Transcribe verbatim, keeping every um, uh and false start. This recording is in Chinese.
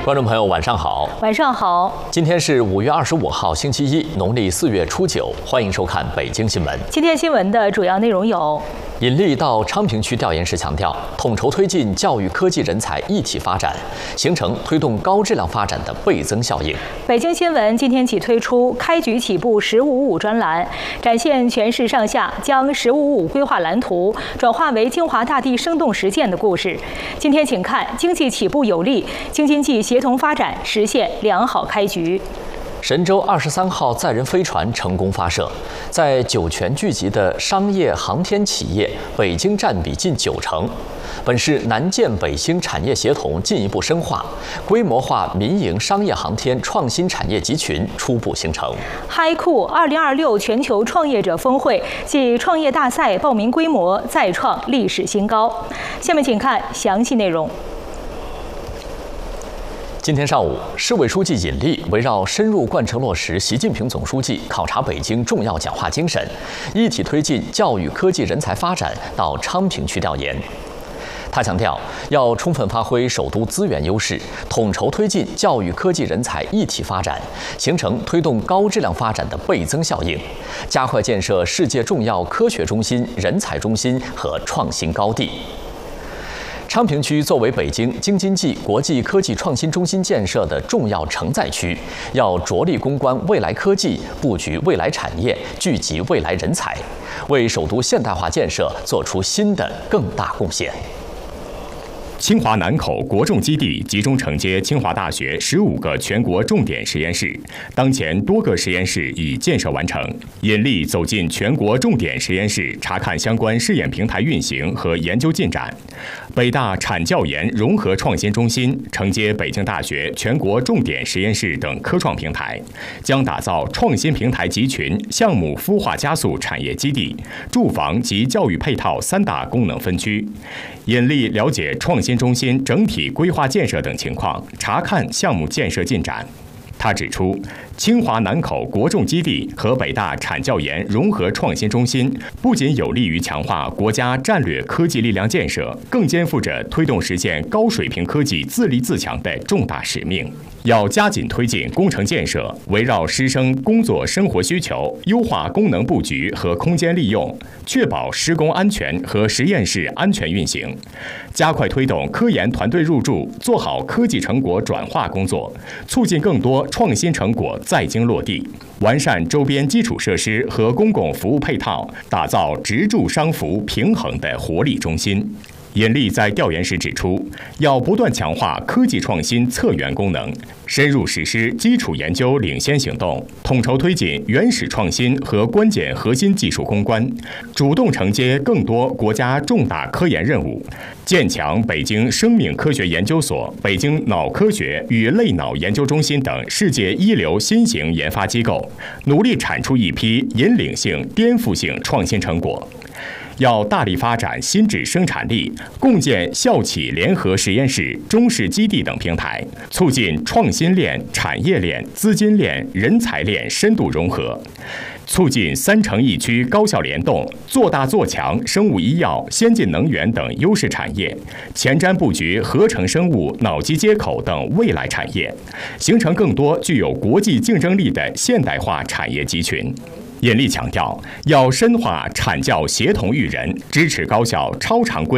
观众朋友，晚上好。 晚上好。 今天是五月二十五号，星期一，农历四月初九。欢迎收看北京新闻。 今天新闻的主要内容有： 尹力到昌平区调研时强调，统筹推进教育科技人才一体发展，形成推动高质量发展的倍增效应。 北京新闻今天起推出开局起步“十五五”专栏，展现全市上下将“十五五”规划蓝图转化为京华大地生动实践的故事。今天请看经济起步有力，京津冀协同发展实现良好开局。 神舟二十三号载人飞船成功发射，在酒泉聚集的商业航天企业，北京占比近九成。本市南建北兴产业协同进一步深化，规模化民营商业航天创新产业集群初步形成。 嗨酷二零二六全球创业者峰会暨创业大赛报名规模再创历史新高。下面请看详细内容。 今天上午，市委书记尹力围绕深入贯彻落实习近平总书记考察北京重要讲话精神，一体推进教育科技人才发展到昌平区调研。他强调，要充分发挥首都资源优势，统筹推进教育科技人才一体发展，形成推动高质量发展的倍增效应，加快建设世界重要科学中心、人才中心和创新高地。昌平区作为北京京津冀国际科技创新中心建设的重要承载区，要着力攻关未来科技，布局未来产业，聚集未来人才，为首都现代化建设做出新的更大贡献。 清华南口国重基地集中承接清华大学十五个全国重点实验室，当前多个实验室已建设完成。尹力走进全国重点实验室，查看相关试验平台运行和研究进展。北大产教研融合创新中心承接北京大学全国重点实验室等科创平台，将打造创新平台集群、项目孵化加速产业基地、住房及教育配套三大功能分区。尹力了解创新中心整体规划建设等情况，查看项目建设进展。他指出，清华南口国重基地和北大产教研融合创新中心不仅有利于强化国家战略科技力量建设，更肩负着推动实现高水平科技自立自强的重大使命。要加紧推进工程建设，围绕师生工作生活需求，优化功能布局和空间利用，确保施工安全和实验室安全运行，加快推动科研团队入驻，做好科技成果转化工作，促进更多创新成果在京落地，完善周边基础设施和公共服务配套，打造职住商服平衡的活力中心。尹力在调研时指出，要不断强化科技创新策源功能，深入实施基础研究领先行动，统筹推进原始创新和关键核心技术攻关，主动承接更多国家重大科研任务，建强北京生命科学研究所、北京脑科学与类脑研究中心等世界一流新型研发机构，努力产出一批引领性、颠覆性创新成果。要大力发展新质生产力，共建校企联合实验室、中试基地等平台，促进创新链、产业链、资金链、人才链深度融合，促进三城一区高效联动，做大做强生物医药、先进能源等优势产业，前瞻布局合成生物、脑机接口等未来产业，形成更多具有国际竞争力的现代化产业集群。尹力强调，要深化产教协同育人，支持高校超常规